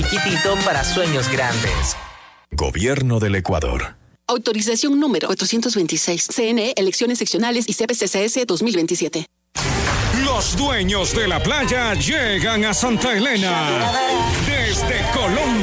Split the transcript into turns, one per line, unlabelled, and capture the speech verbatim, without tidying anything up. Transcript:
chiquitito para sueños grandes.
Gobierno del Ecuador.
Autorización número cuatrocientos veintiséis. C N E, elecciones seccionales y C P C C S dos mil veintisiete.
Los dueños de la playa llegan a Santa Elena. Desde Colombia.